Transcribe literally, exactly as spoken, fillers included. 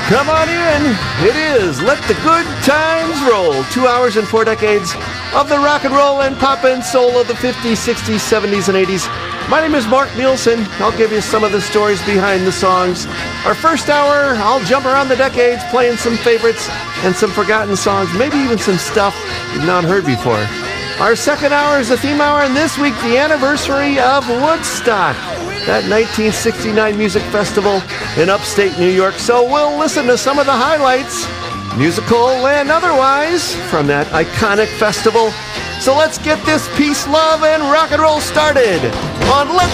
Come on in. It is Let the Good Times Roll. Two hours and four decades of the rock and roll and pop and soul of the fifties, sixties, seventies, and eighties. My name is Mark Nielsen. I'll give you some of the stories behind the songs. Our first hour, I'll jump around the decades playing some favorites and some forgotten songs, maybe even some stuff you've not heard before. Our second hour is the theme hour, and this week, the anniversary of Woodstock, that nineteen sixty-nine music festival in upstate New York. So we'll listen to some of the highlights, musical and otherwise, from that iconic festival. So let's get this peace, love, and rock and roll started on Let